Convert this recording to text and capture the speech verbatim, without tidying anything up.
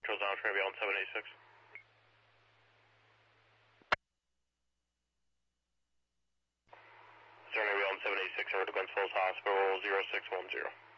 Control's down, trying to be on seven eighty-six. Zero on seven eighty-six, Glens Falls Hospital, zero six one zero.